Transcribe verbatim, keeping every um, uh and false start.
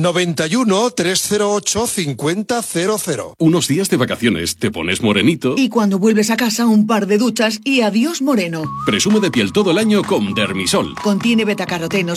noventa y uno, trescientos ocho, cincuenta cero cero. Unos días de vacaciones, te pones morenito. Y cuando vuelves a casa, un par de duchas y adiós moreno. Presume de piel todo el año con Dermisol. Contiene betacarotenos